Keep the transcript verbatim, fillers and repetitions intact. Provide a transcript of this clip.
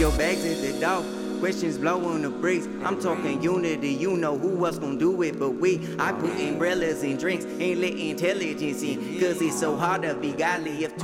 your bags at the door. Questions blowing the bricks. I'm talking unity, you know who else gon' do it but we. I put umbrellas in drinks, ain't let intelligence in. Cause it's so hard to be godly if